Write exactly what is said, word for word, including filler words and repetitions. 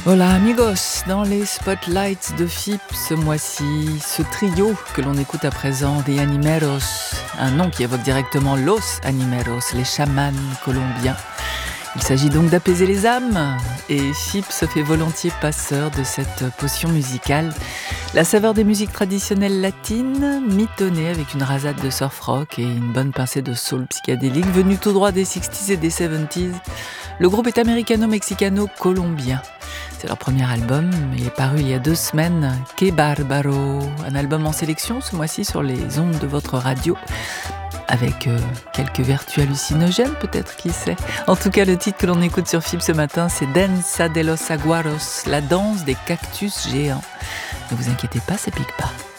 Hola amigos, dans les spotlights de F I P ce mois-ci, ce trio que l'on écoute à présent, des Animeros, un nom qui évoque directement Los Animeros, les chamans colombiens. Il s'agit donc d'apaiser les âmes, et F I P se fait volontiers passeur de cette potion musicale. La saveur des musiques traditionnelles latines, mitonnée avec une rasade de surf rock et une bonne pincée de soul psychédélique, venue tout droit des sixties et des seventies. Le groupe est américano-mexicano-colombien. C'est leur premier album, il est paru il y a deux semaines, Que Barbaro, un album en sélection ce mois-ci sur les ondes de votre radio, avec euh, quelques vertus hallucinogènes peut-être, qui sait. En tout cas, le titre que l'on écoute sur F I B ce matin, c'est Danza de los Aguaros, la danse des cactus géants. Ne vous inquiétez pas, ça pique pas.